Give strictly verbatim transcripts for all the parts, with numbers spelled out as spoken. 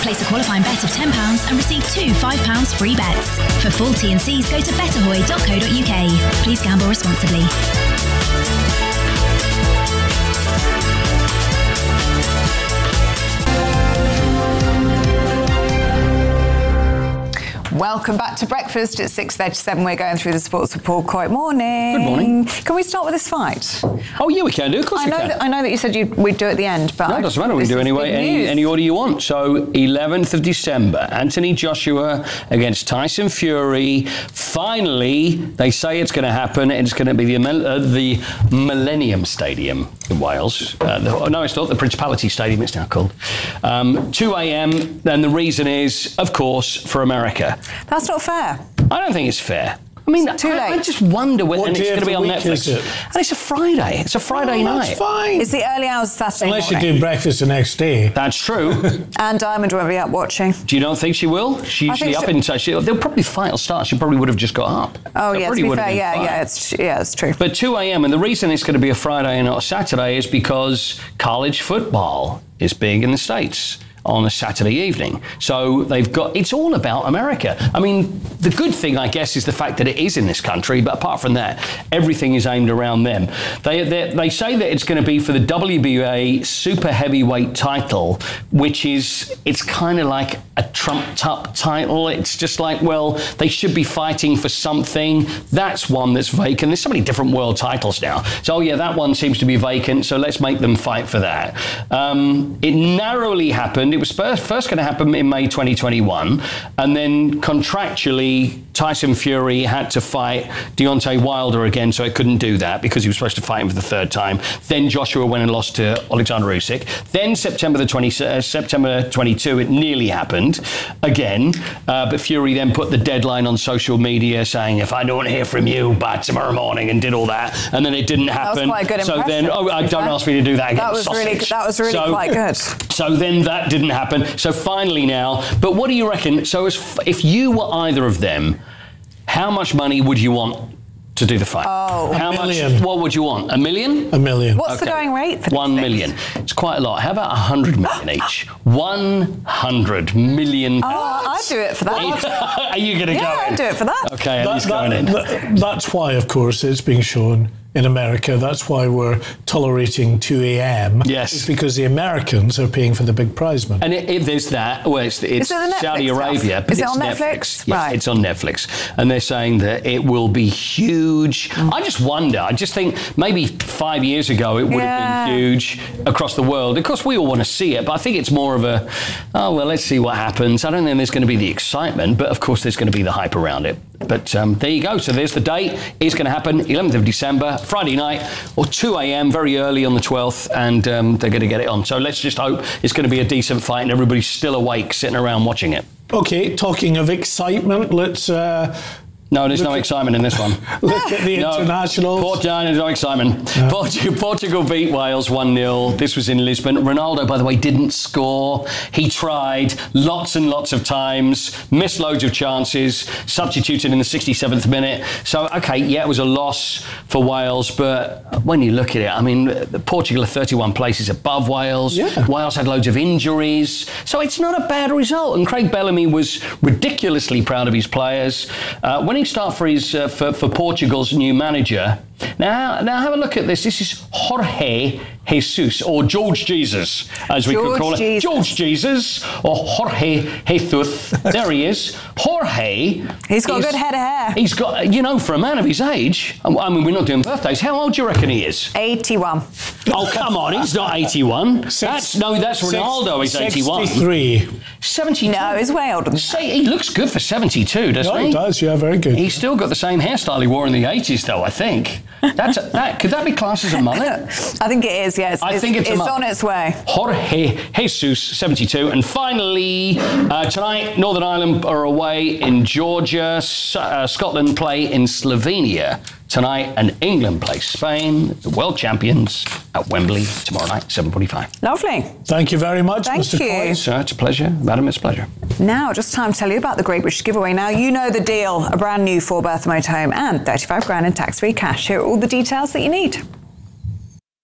Place a qualifying bet of ten pounds and receive two five pounds free bets. For full T and Cs, go to betterhoy dot co dot uk. Please gamble responsibly. Welcome back to breakfast at six thirty-seven. We're going through the sports report. Quite morning. Good morning. Can we start with this fight? Oh yeah, we can do. Of course I we know can. That, I know that you said you, we'd do it at the end, but no, it doesn't matter. We can do anyway any, any order you want. So eleventh of December, Anthony Joshua against Tyson Fury. Finally, they say it's going to happen. It's going to be the uh, the Millennium Stadium in Wales. Uh, the, no, it's not the Principality Stadium. It's now called. Um, two a.m. And the reason is, of course, for America. That's not fair. I don't think it's fair. I mean, it's too late. I, I just wonder when What and it's day going to be of on the week Netflix. is it? And it's a Friday. It's a Friday Oh, night. That's fine. It's the early hours of Saturday Unless morning. you do breakfast the next day. That's true. Anne Diamond will be up watching. Do you don't think she will? She's usually up she... in... She, they'll probably fight will start. She probably would have just got up. Oh, There yeah, to probably be would have fair, been yeah, fine. yeah, it's, yeah, it's true. But two a.m. and the reason it's going to be a Friday and not a Saturday is because college football is big in the States on a Saturday evening. So they've got, it's all about America. I mean, the good thing, I guess, is the fact that it is in this country, but apart from that, everything is aimed around them. They they, they say that it's going to be for the W B A super heavyweight title, which is, it's kind of like a trumped up title. It's just like, well, they should be fighting for something. That's one that's vacant. There's so many different world titles now. So, oh yeah, that one seems to be vacant, so let's make them fight for that. Um, it narrowly happened. It was first going to happen in May twenty twenty-one, and then contractually, Tyson Fury had to fight Deontay Wilder again, so he couldn't do that because he was supposed to fight him for the third time. Then Joshua went and lost to Alexander Usyk. Then September the twentieth, uh, September twenty-second, it nearly happened again, uh, but Fury then put the deadline on social media saying, if I don't hear from you by tomorrow morning, and did all that, and then it didn't happen. That was quite a good so impression. then, oh, uh, don't ask me to do that again. That was sausage. really, that was really so, quite good. So then that didn't happen. So finally now, but what do you reckon? So as f- if you were either of them, how much money would you want to do the fight? Oh, how a much? million. What would you want? A million? A million. What's the Okay. going rate for these One things? million. It's quite a lot. How about a hundred million each? One hundred million. Oh, I'd do it for that. Are you going to Yeah, go in? I'd do it for that. Okay, That- Ellie's going that- in. that- that's why, of course, it's being shown in America. That's why we're tolerating two a.m. Yes. It's because the Americans are paying for the big prize money. And it, it, there's that. Well, it's, it's Is it the Netflix Saudi stuff? Arabia, but Is it it's on Netflix? Yeah, Right. it's on Netflix, and they're saying that it will be huge. Mm. I just wonder. I just think maybe five years ago it would Yeah. have been huge across the world. Of course, we all want to see it, but I think it's more of a, oh well, let's see what happens. I don't think there's going to be the excitement, but of course there's going to be the hype around it. But um, there you go. So there's the date. It's going to happen eleventh of December, Friday night, or two a.m. very early on the twelfth, and um, they're going to get it on. So let's just hope it's going to be a decent fight and everybody's still awake, sitting around watching it. Okay, talking of excitement, let's uh, No, there's no excitement in this one. look at the No. internationals. Port- no, there's no excitement. No. Portugal, Portugal beat Wales one nil. This was in Lisbon. Ronaldo, by the way, didn't score. He tried lots and lots of times, missed loads of chances, substituted in the sixty-seventh minute. So, okay, yeah, it was a loss for Wales, but when you look at it, I mean, Portugal are thirty-one places above Wales. Yeah. Wales had loads of injuries. So it's not a bad result. And Craig Bellamy was ridiculously proud of his players. Uh, when start for his uh, for, for Portugal's new manager. Now, now have a look at this. This is Jorge Jesus, or George Jesus, as we George could call it. Jesus. George Jesus, or Jorge Jesus. There he is. Jorge. He's got is- a good head of hair. He's got, you know, for a man of his age. I mean, we're not doing birthdays. How old do you reckon he is? eighty-one. Oh, come on, he's not eighty-one. That's no, that's Ronaldo. He's eighty-one. sixty-three. seventy-two. No, he's way older than that. Say, he looks good for seventy-two, doesn't No, he? it does, yeah, very good. He's still got the same hairstyle he wore in the eighties, though, I think. That's a, that Could that be classed as a mullet? I think it is, yes. I it's, think it's a it's mullet. on its way. Jorge Jesus, seventy-two. And finally, uh, tonight, Northern Ireland are away in Georgia. S- uh, Scotland play in Slovenia tonight. And England play Spain, the world champions, at Wembley tomorrow night, seven forty-five. Lovely. Thank you very much, Thank Mister you. Coy. So it's a pleasure. Madam, it's a pleasure. Now, just time to tell you about the Great British Giveaway. Now, you know the deal. A brand new four-berth motorhome and thirty-five grand in tax-free cash. Here are all the details that you need.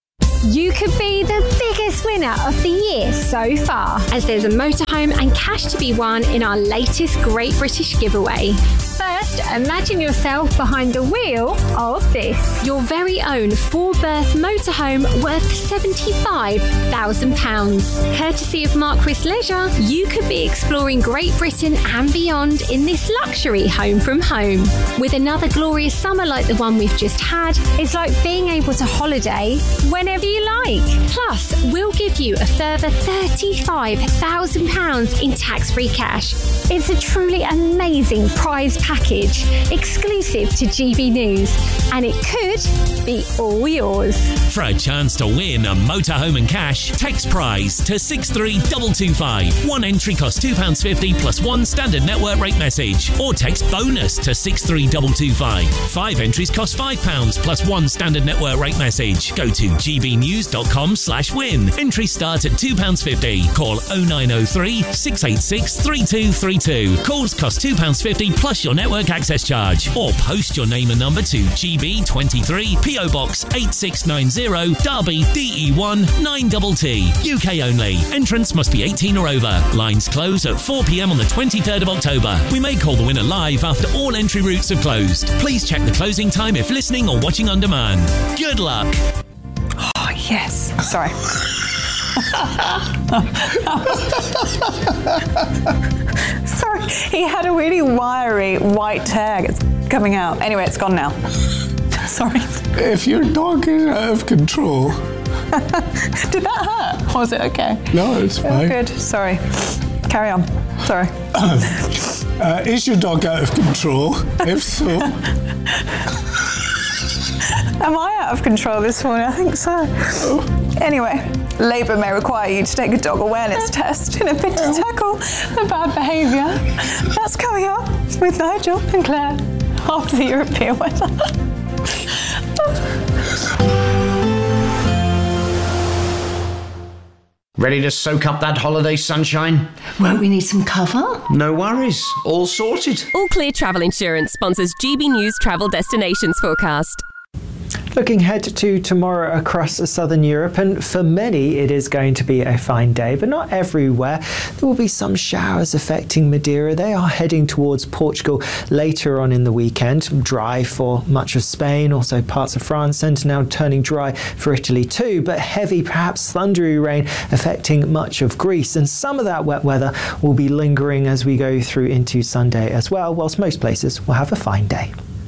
You could be the biggest winner of the year so far, as there's a motorhome and cash to be won in our latest Great British giveaway. First, imagine yourself behind the wheel of this. Your very own four-berth motorhome worth seventy-five thousand pounds. Courtesy of Marquis Leisure, you could be exploring Great Britain and beyond in this luxury home from home. With another glorious summer like the one we've just had, it's like being able to holiday whenever you like. Plus, we'll give you a further thirty-five thousand pounds in tax-free cash. It's a truly amazing prize package, exclusive to G B News, and it could be all yours. For a chance to win a motorhome and cash, text prize to six three two two five. One entry costs two pounds fifty plus one standard network rate message. Or text bonus to six three two two five. Five entries cost five pounds plus one standard network rate message. Go to gbnews.com slash win. Entries start at two pounds fifty. Call oh nine oh three, six eight six, three two three two. Calls cost two pounds fifty plus your network access charge. Or post your name and number to G B twenty-three, P O Box eight six nine zero, Derby, D E one nine T T. U K only. Entrance must be eighteen or over. Lines close at four p.m. on the twenty-third of October. We may call the winner live after all entry routes have closed. Please check the closing time if listening or watching on demand. Good luck. Oh, yes. Sorry. Sorry, he had a really wiry white hair. It's coming out. Anyway, it's gone now. Sorry. If your dog is out of control... Did that hurt? Or was it okay? No, it's fine. Oh, good. Sorry. Carry on. Sorry. Uh, is your dog out of control? If so... Am I out of control this morning? I think so. Oh. Anyway, Labour may require you to take a dog awareness test in a bid to tackle the bad behaviour. That's coming up with Nigel and Claire after the European weather. Ready to soak up that holiday sunshine? Won't we need some cover? No worries. All sorted. All Clear Travel Insurance sponsors G B News Travel Destinations Forecast. Looking ahead to tomorrow across southern Europe, and for many it is going to be a fine day, but not everywhere. There will be some showers affecting Madeira. They are heading towards Portugal later on in the weekend. Dry for much of Spain, also parts of France, and now turning dry for Italy too, but heavy, perhaps thundery rain affecting much of Greece, and some of that wet weather will be lingering as we go through into Sunday as well, whilst most places will have a fine day.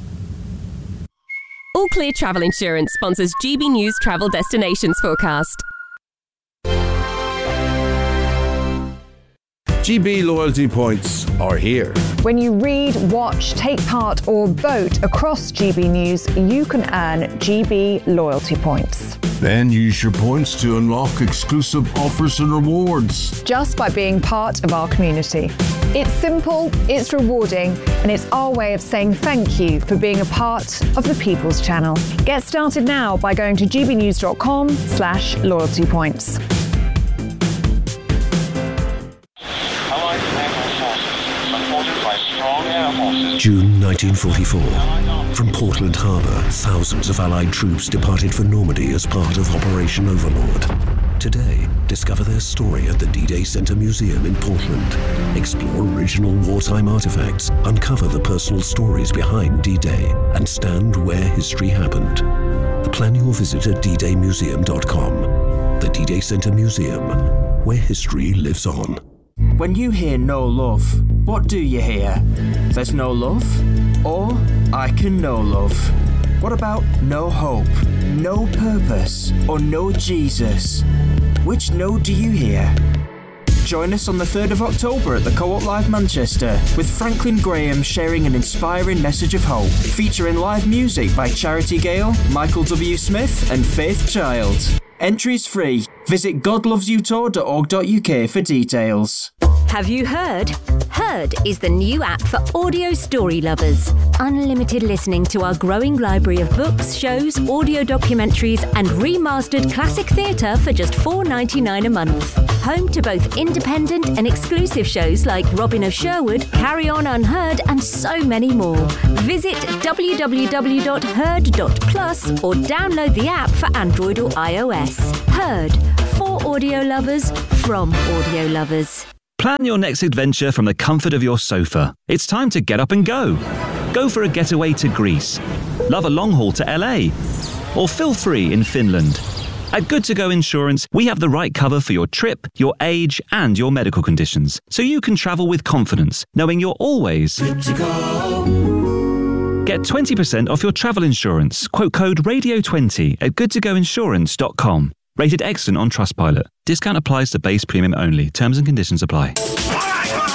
All Clear Travel Insurance sponsors G B News Travel Destinations Forecast. G B loyalty points are here. When you read, watch, take part or vote across G B News, you can earn G B loyalty points. Then use your points to unlock exclusive offers and rewards. Just by being part of our community. It's simple, it's rewarding, and it's our way of saying thank you for being a part of the People's Channel. Get started now by going to gbnews.com slash loyalty points. June nineteen forty-four. From Portland Harbour, thousands of Allied troops departed for Normandy as part of Operation Overlord. Today, discover their story at the D-Day Center Museum in Portland. Explore original wartime artifacts, uncover the personal stories behind D-Day, and stand where history happened. Plan your visit at d day museum dot com. The D-Day Center Museum, where history lives on. When you hear no love, what do you hear? There's no love? Or I can know love. What about no hope, no purpose, or no Jesus? Which no do you hear? Join us on the third of October at the Co-op Live Manchester with Franklin Graham sharing an inspiring message of hope, featuring live music by Charity Gale, Michael W. Smith and Faith Child. Entries free. Visit god loves you tour dot org dot u k for details. Have you heard? Heard is the new app for audio story lovers. Unlimited listening to our growing library of books, shows, audio documentaries and remastered classic theatre for just four dollars ninety-nine a month. home to both independent and exclusive shows like Robin of Sherwood, Carry On Unheard, and so many more. Visit w w w dot heard dot plus or download the app for Android or iOS. Heard, for audio lovers, from audio lovers. Plan your next adventure from the comfort of your sofa. It's time to get up and go. Go for a getaway to Greece. Love a long haul to L A. Or feel free in Finland. At Good To Go Insurance, we have the right cover for your trip, your age, and your medical conditions, so you can travel with confidence, knowing you're always good to go. Get twenty percent off your travel insurance. Quote code radio twenty at good to go insurance dot com. Rated excellent on Trustpilot. Discount applies to base premium only. Terms and conditions apply.